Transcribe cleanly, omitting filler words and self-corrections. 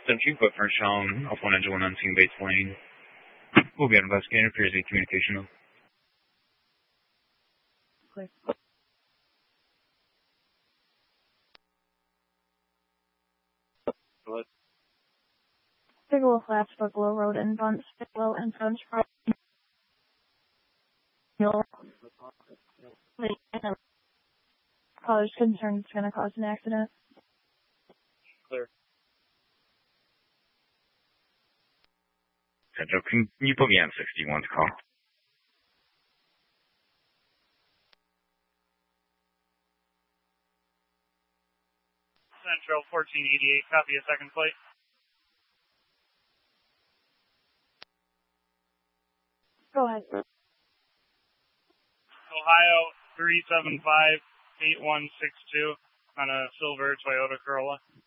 17 foot first shown, Alpha 1 engine 1 on Bates Lane. We'll be investigating. Appears to be communication. Clear. Hello? Bigelow Flats, Bigelow Road, and Bunts, Bigelow and Bunts. Caller's concerned it's going to cause an accident. Clear. Central, can you put me on 61 to call? Central 1488, copy a second flight. Go ahead. Ohio 375-8162 on a silver Toyota Corolla.